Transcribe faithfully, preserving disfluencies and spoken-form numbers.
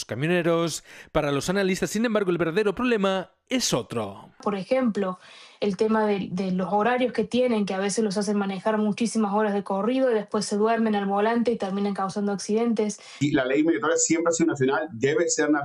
camioneros. Para los analistas, sin embargo, el verdadero problema es otro. Por ejemplo, el tema de, de los horarios que tienen, que a veces los hacen manejar muchísimas horas de corrido y después se duermen al volante y terminan causando accidentes. Y la ley migratoria siempre ha sido nacional, debe ser nacional.